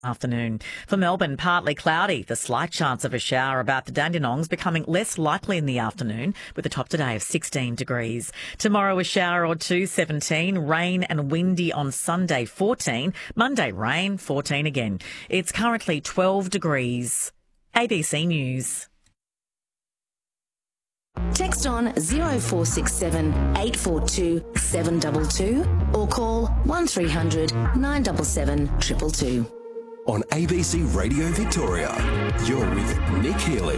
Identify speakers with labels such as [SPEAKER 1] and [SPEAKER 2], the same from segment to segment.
[SPEAKER 1] Afternoon. For Melbourne, partly cloudy. The slight chance of a shower about the Dandenongs becoming less likely in the afternoon, with a top today of 16 degrees. Tomorrow, a shower or two, 17. Rain and windy on Sunday, 14. Monday, rain, 14 again. It's currently 12 degrees. ABC News.
[SPEAKER 2] Text on 0467 842 722 or call 1300 977 222.
[SPEAKER 3] On ABC Radio Victoria, you're with Nick Healy.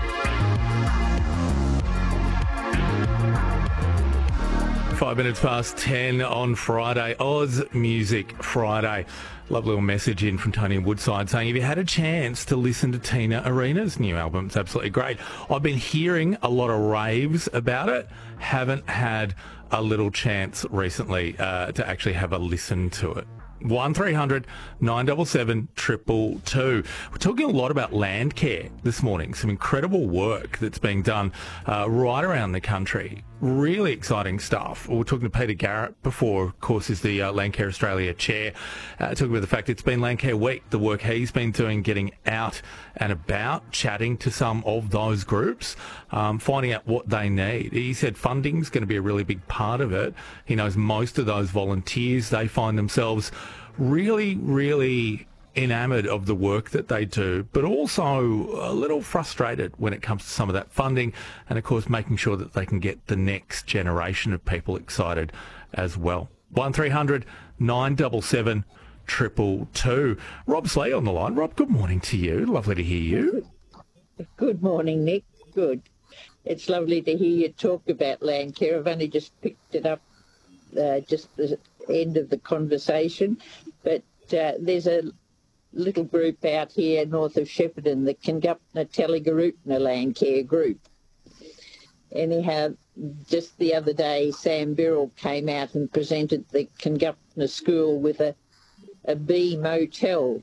[SPEAKER 4] Five minutes past 10 on Friday, Oz Music Friday. Lovely little message in from Tony Woodside saying, have you had a chance to listen to Tina Arena's new album? It's absolutely great. I've been hearing a lot of raves about it. Haven't had a little chance recently to actually have a listen to it. 1300 977 222. We're talking a lot about Landcare this morning. Some incredible work that's being done right around the country. Really exciting stuff. We were talking to Peter Garrett before, of course, is the Landcare Australia chair, talking about the fact it's been Landcare Week, the work he's been doing, getting out and about, chatting to some of those groups, finding out what they need. He said funding's going to be a really big part of it. He knows most of those volunteers, they find themselves really, really enamoured of the work that they do, but also a little frustrated when it comes to some of that funding and, of course, making sure that they can get the next generation of people excited as well. 1300 977 222. Rob Slee on the line. Rob, good morning to you. Lovely to hear you.
[SPEAKER 5] Good morning, Nick. Good. It's lovely to hear you talk about Landcare. I've only just picked it up just at the end of the conversation, but there's a little group out here north of Shepparton, the Congupna Telegarutna Landcare group. Anyhow, just the other day, Sam Birrell came out and presented the Congupna school with a bee motel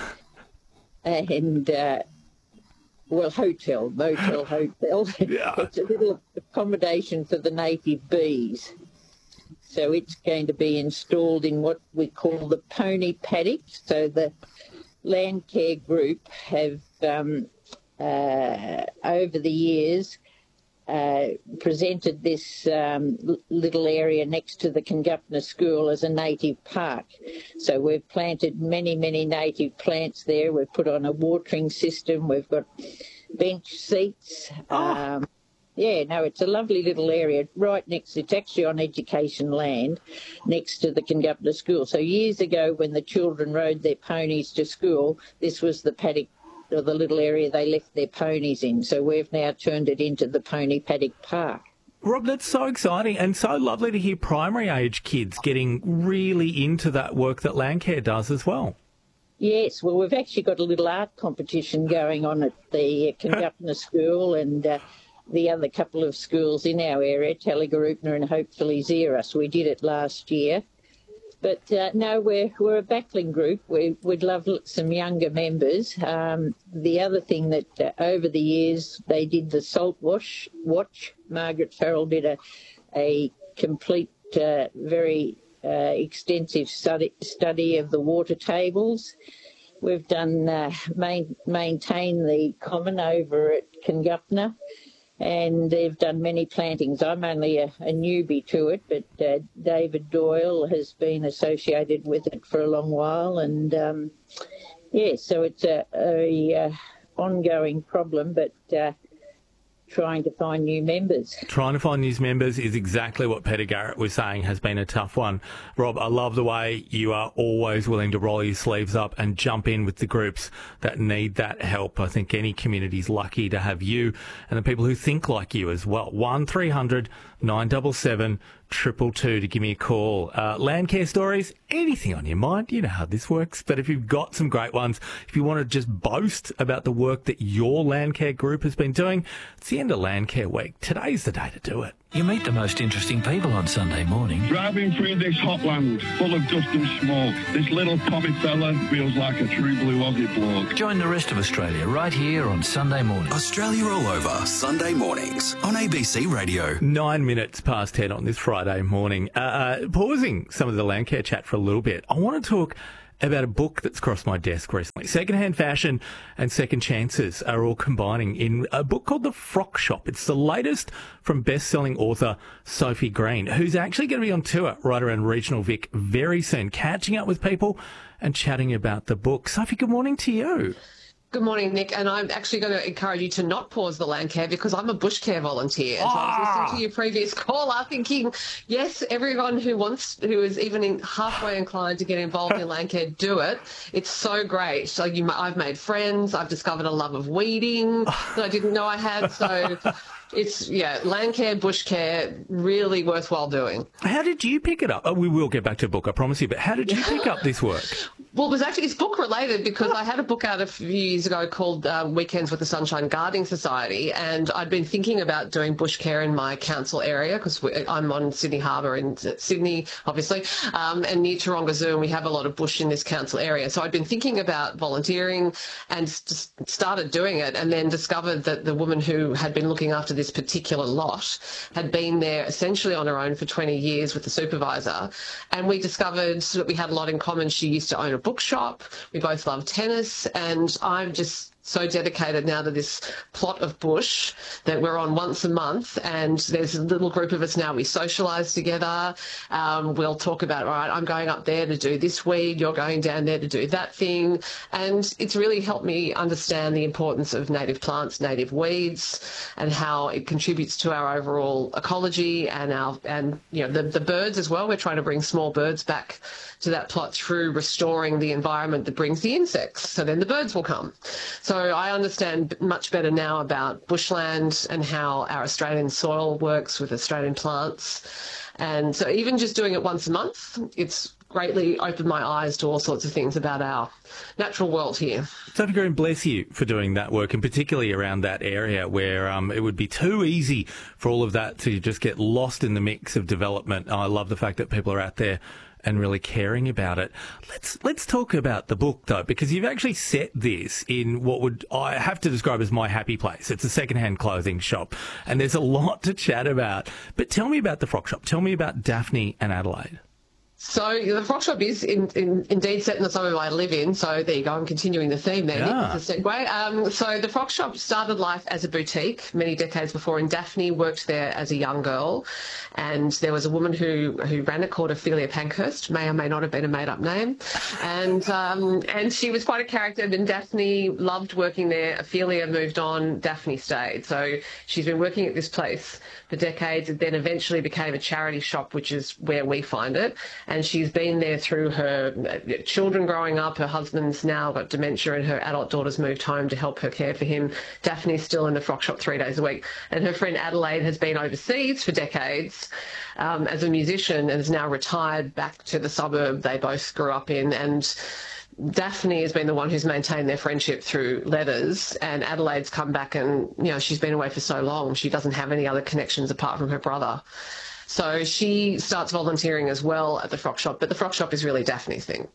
[SPEAKER 5] and, hotel. Yeah. It's a little accommodation for the native bees. So it's going to be installed in what we call the pony paddock. So the Landcare group have, over the years, presented this little area next to the Congupna School as a native park. So we've planted many, many native plants there. We've put on a watering system. We've got bench seats. It's a lovely little area right next. It's actually on education land next to the Congupna School. So years ago when the children rode their ponies to school, this was the paddock or the little area they left their ponies in. So we've now turned it into the Pony Paddock Park.
[SPEAKER 4] Rob, that's so exciting and so lovely to hear primary age kids getting really into that work that Landcare does as well.
[SPEAKER 5] Yes, well, we've actually got a little art competition going on at the Congupna School and the other couple of schools in our area, Telegarutna and hopefully Xeris. We did it last year. But no, we're a backling group. We'd love some younger members. The other thing that over the years they did the salt watch. Margaret Farrell did a complete, very extensive study of the water tables. We've done maintain the common over at Congupna. And they've done many plantings. I'm only a newbie to it, but David Doyle has been associated with it for a long while. And, so it's a ongoing problem, but trying to find new members.
[SPEAKER 4] Trying to find new members is exactly what Peter Garrett was saying has been a tough one. Rob, I love the way you are always willing to roll your sleeves up and jump in with the groups that need that help. I think any community's lucky to have you and the people who think like you as well. 1300 977 222 to give me a call. Landcare stories, anything on your mind, you know how this works. But if you've got some great ones, if you want to just boast about the work that your Landcare group has been doing, it's the end of Landcare Week. Today's the day to do it.
[SPEAKER 6] You meet the most interesting people on Sunday morning.
[SPEAKER 7] Driving through this hot land full of dust and smoke, this little poppy fella feels like a true blue Aussie bloke.
[SPEAKER 6] Join the rest of Australia right here on Sunday morning.
[SPEAKER 3] Australia all over, Sunday mornings on ABC Radio.
[SPEAKER 4] 9 minutes past 10 on this Friday morning. Pausing some of the Landcare chat for a little bit, I want to talk about a book that's crossed my desk recently. Secondhand fashion and second chances are all combining in a book called The Frock Shop. It's the latest from best-selling author Sophie Green, who's actually going to be on tour right around regional Vic very soon, catching up with people and chatting about the book. Sophie, good morning to you.
[SPEAKER 8] Good morning, Nick. And I'm actually going to encourage you to not pause the Landcare because I'm a bush care volunteer. And so I was listening to your previous caller thinking, yes, everyone who is even halfway inclined to get involved in Landcare, do it. It's so great. So I've made friends. I've discovered a love of weeding that I didn't know I had. So it's, Landcare, bush care, really worthwhile doing.
[SPEAKER 4] How did you pick it up? Oh, we will get back to the book, I promise you. But how did you pick up this work?
[SPEAKER 8] Well, it's book related because I had a book out a few years ago called Weekends with the Sunshine Gardening Society, and I'd been thinking about doing bush care in my council area because I'm on Sydney Harbour in Sydney, obviously, and near Taronga Zoo, and we have a lot of bush in this council area. So I'd been thinking about volunteering and just started doing it, and then discovered that the woman who had been looking after this particular lot had been there essentially on her own for 20 years with the supervisor, and we discovered that we had a lot in common. She used to own a bookshop. We both love tennis, and I'm just so dedicated now to this plot of bush that we're on once a month, and there's a little group of us now. We socialise together. We'll talk about, all right, I'm going up there to do this weed, you're going down there to do that thing, and it's really helped me understand the importance of native plants, native weeds, and how it contributes to our overall ecology and the birds as well. We're trying to bring small birds back to that plot through restoring the environment that brings the insects, so then the birds will come. So I understand much better now about bushland and how our Australian soil works with Australian plants. And so even just doing it once a month, it's greatly opened my eyes to all sorts of things about our natural world here.
[SPEAKER 4] Sophie Green, bless you for doing that work, and particularly around that area where it would be too easy for all of that to just get lost in the mix of development. I love the fact that people are out there and really caring about it. Let's talk about the book, though, because you've actually set this in what I have to describe as my happy place. It's a secondhand clothing shop, and there's a lot to chat about. But tell me about the Frock Shop. Tell me about Daphne and Adelaide.
[SPEAKER 8] So the Frock Shop is indeed set in the suburb I live in. So there you go. I'm continuing the theme there.
[SPEAKER 4] Yeah.
[SPEAKER 8] It's a segue. So the Frock Shop started life as a boutique many decades before, and Daphne worked there as a young girl. And there was a woman who ran it called Ophelia Pankhurst, may or may not have been a made-up name. And she was quite a character, and Daphne loved working there. Ophelia moved on. Daphne stayed. So she's been working at this place for decades, and then eventually became a charity shop, which is where we find it. And she's been there through her children growing up. Her husband's now got dementia, and her adult daughter's moved home to help her care for him. Daphne's still in the Frock Shop 3 days a week. And her friend Adelaide has been overseas for decades as a musician and is now retired back to the suburb they both grew up in. And Daphne has been the one who's maintained their friendship through letters, and Adelaide's come back and, she's been away for so long. She doesn't have any other connections apart from her brother. So she starts volunteering as well at the Frock Shop, but the Frock Shop is really Daphne's thing.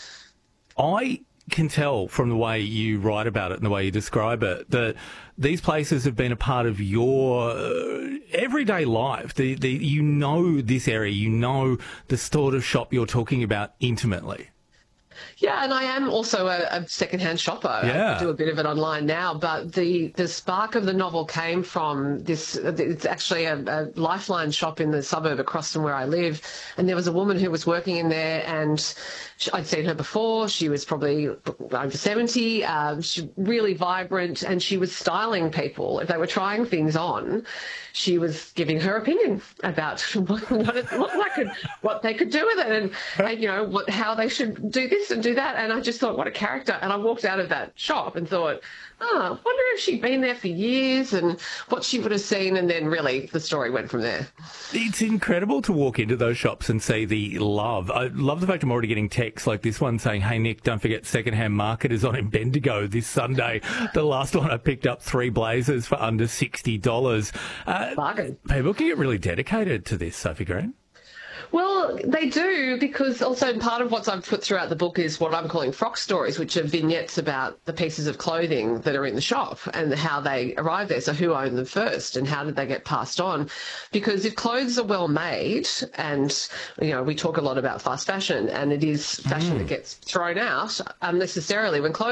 [SPEAKER 4] I can tell from the way you write about it and the way you describe it that these places have been a part of your everyday life. You know this area, you know the sort of shop you're talking about intimately.
[SPEAKER 8] Yeah, and I am also a second-hand shopper.
[SPEAKER 4] Yeah.
[SPEAKER 8] I do a bit of it online now, but the spark of the novel came from this. It's actually a Lifeline shop in the suburb across from where I live, and there was a woman who was working in there, and I'd seen her before. She was probably over 70, she really vibrant, and she was styling people. If they were trying things on, she was giving her opinion about what it looked like and what they could do with it, and how they should do this and do that. And I just thought, what a character. And I walked out of that shop and thought, I wonder if she'd been there for years and what she would have seen. And then really the story went from there.
[SPEAKER 4] It's incredible to walk into those shops and see the love. I love the fact I'm already getting texts like this one saying, hey, Nick, don't forget Secondhand Market is on in Bendigo this Sunday. The last one I picked up 3 blazers for under $60.
[SPEAKER 8] Bargain.
[SPEAKER 4] People can get really dedicated to this, Sophie Green.
[SPEAKER 8] Well, they do, because also part of what I've put throughout the book is what I'm calling frock stories, which are vignettes about the pieces of clothing that are in the shop and how they arrive there. So who owned them first and how did they get passed on? Because if clothes are well made, and, you know, we talk a lot about fast fashion, and it is fashion that gets thrown out unnecessarily. When clothes